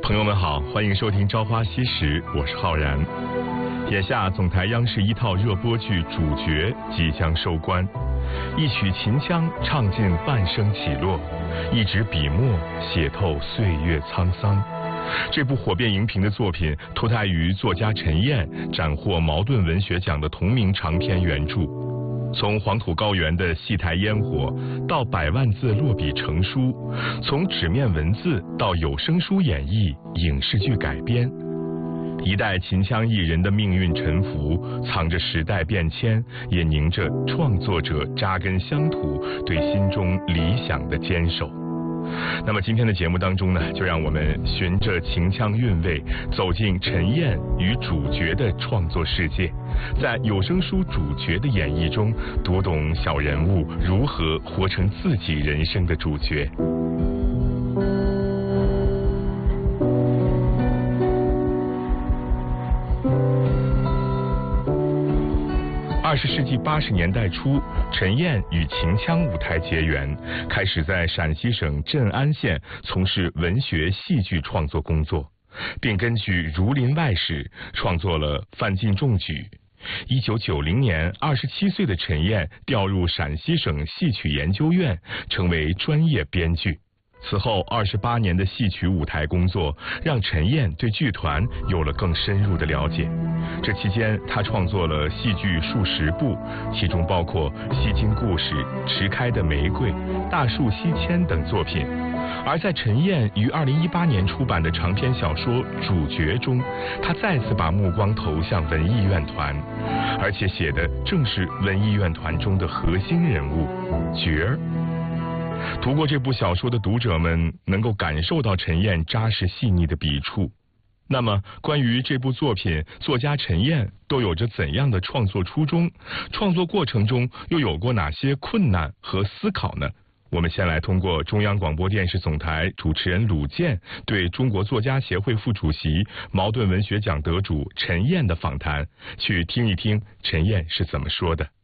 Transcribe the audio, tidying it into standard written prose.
朋友们好，欢迎收听《朝花夕拾》，我是浩然。眼下总台央视一套热播剧《主角》即将收官，一曲秦腔唱尽半生起落，一纸笔墨写透岁月沧桑。这部火遍荧屏的作品脱胎于作家陈燕斩获茅盾文学奖的同名长篇原著。从黄土高原的戏台烟火到百万字落笔成书，从纸面文字到有声书演绎、影视剧改编，一代秦腔艺人的命运沉浮，藏着时代变迁，也凝着创作者扎根乡土对心中理想的坚守。那么今天的节目当中呢，就让我们循着秦腔韵味，走进陈燕与主角的创作世界，在有声书主角的演绎中，读懂小人物如何活成自己人生的主角。20世纪80年代初，陈燕与秦腔舞台结缘，开始在陕西省镇安县从事文学戏剧创作工作，并根据《儒林外史》创作了《范进中举》。1990年，27岁的陈燕调入陕西省戏曲研究院，成为专业编剧。此后28年的戏曲舞台工作，让陈燕对剧团有了更深入的了解。这期间，他创作了戏剧数十部，其中包括《西京故事》《迟开的玫瑰》《大树西迁》等作品。而在陈燕于2018年出版的长篇小说《主角》中，他再次把目光投向文艺院团，而且写的正是文艺院团中的核心人物角儿。读过这部小说的读者们能够感受到陈燕扎实细腻的笔触。那么关于这部作品，作家陈燕都有着怎样的创作初衷？创作过程中又有过哪些困难和思考呢？我们先来通过中央广播电视总台主持人鲁健对中国作家协会副主席、茅盾文学奖得主陈燕的访谈，去听一听陈燕是怎么说的。